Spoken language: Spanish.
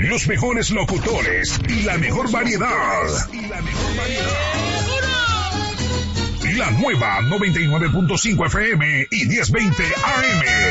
los mejores locutores y la mejor variedad. La nueva 99.5 FM y 1020 AM.